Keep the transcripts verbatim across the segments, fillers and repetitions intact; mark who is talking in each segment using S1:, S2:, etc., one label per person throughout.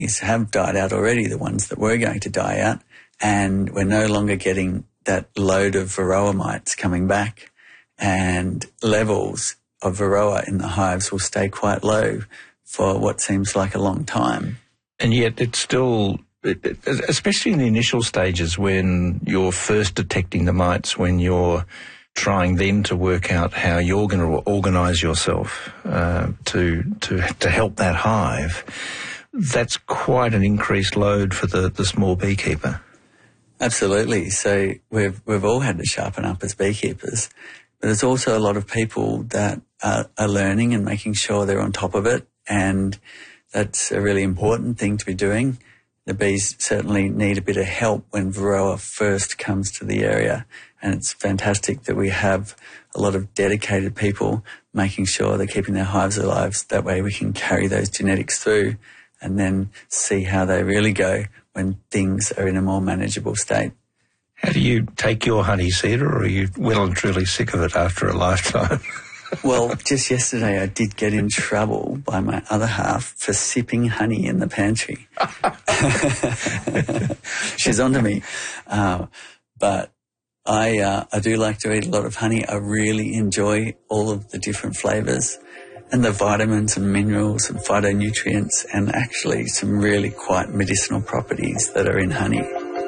S1: honeybees have died out already, the ones that were going to die out, and we're no longer getting that load of varroa mites coming back, and levels of varroa in the hives will stay quite low for what seems like a long time.
S2: And yet it's still, especially in the initial stages when you're first detecting the mites, when you're trying then to work out how you're going to organise yourself uh, to to to help that hive, that's quite an increased load for the, the small beekeeper.
S1: Absolutely. So we've we've all had to sharpen up as beekeepers, but there's also a lot of people that are, are learning and making sure they're on top of it, and that's a really important thing to be doing. The bees certainly need a bit of help when varroa first comes to the area, and it's fantastic that we have a lot of dedicated people making sure they're keeping their hives alive. That way we can carry those genetics through and then see how they really go when things are in a more manageable state.
S2: How do you take your honey, Cedar, or are you well and truly sick of it after a lifetime?
S1: Well, just yesterday I did get in trouble by my other half for sipping honey in the pantry. She's onto me. Uh, but I uh, I do like to eat a lot of honey. I really enjoy all of the different flavours and the vitamins and minerals and phytonutrients and actually some really quite medicinal properties that are in honey.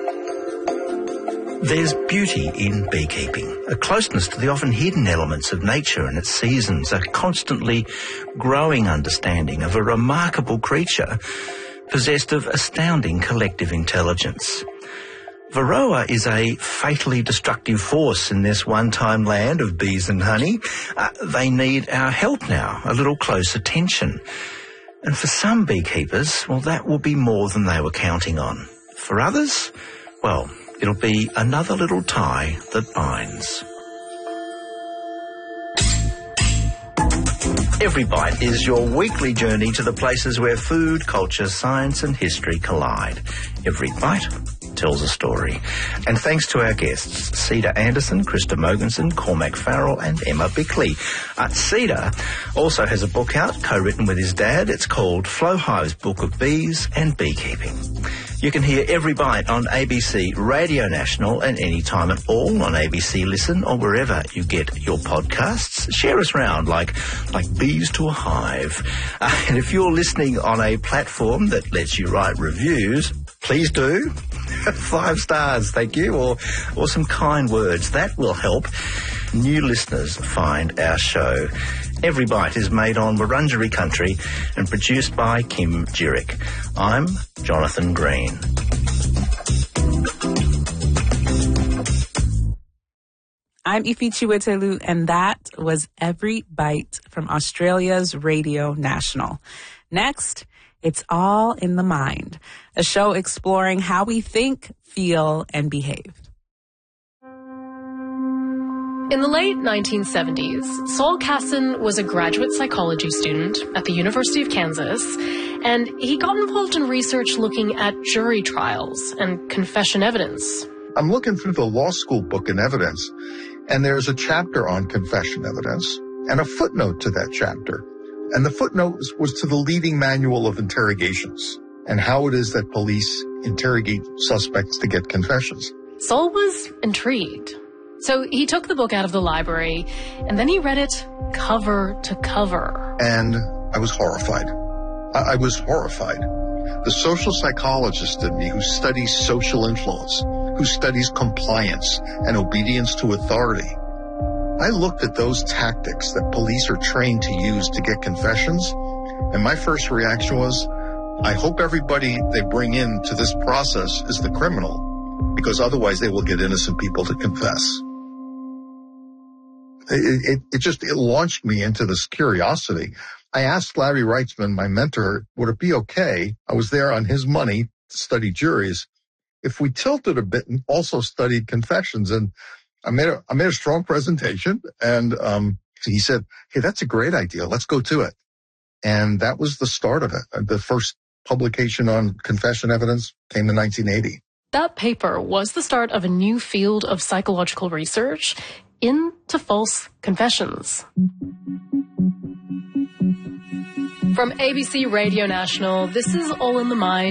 S2: There's beauty in beekeeping, a closeness to the often hidden elements of nature and its seasons, a constantly growing understanding of a remarkable creature possessed of astounding collective intelligence. Varroa is a fatally destructive force in this one-time land of bees and honey. Uh, they need our help now, a little close attention. And for some beekeepers, well, that will be more than they were counting on. For others, well, it'll be another little tie that binds. Every Bite is your weekly journey to the places where food, culture, science and history collide. Every Bite tells a story. And thanks to our guests, Cedar Anderson, Krista Mogensen, Cormac Farrell and Emma Bickley. Uh, Cedar also has a book out, co-written with his dad. It's called Flo Hive's Book of Bees and Beekeeping. You can hear Every Bite on A B C Radio National and any time at all on A B C Listen or wherever you get your podcasts. Share us round like like bees to a hive. Uh, and if you're listening on a platform that lets you write reviews, please do. Five stars, thank you, or or some kind words. That will help new listeners find our show. Every Bite is made on Wurundjeri country and produced by Kim Jurek. I'm Jonathan Green.
S3: I'm Ifi Chiwetelu, and that was Every Bite from Australia's Radio National. Next, It's All in the Mind, a show exploring how we think, feel, and behave.
S4: In the late nineteen seventies, Saul Casson was a graduate psychology student at the University of Kansas, and he got involved in research looking at jury trials and confession evidence.
S5: I'm looking through the law school book in evidence, and there's a chapter on confession evidence and a footnote to that chapter. And the footnote was to the leading manual of interrogations and how it is that police interrogate suspects to get confessions.
S4: Saul was intrigued. So he took the book out of the library, and then he read it cover to cover.
S5: And I was horrified. I, I was horrified. The social psychologist in me who studies social influence, who studies compliance and obedience to authority, I looked at those tactics that police are trained to use to get confessions, and my first reaction was, I hope everybody they bring into this process is the criminal, because otherwise they will get innocent people to confess. It, it, it just it launched me into this curiosity. I asked Larry Reitzman, my mentor, would it be okay? I was there on his money to study juries. If we tilted a bit and also studied confessions, and I made a, I made a strong presentation, and um, he said, hey, that's a great idea. Let's go to it. And that was the start of it. The first publication on confession evidence came in nineteen eighty.
S4: That paper was the start of a new field of psychological research into false confessions. From A B C Radio National, this is All in the Mind.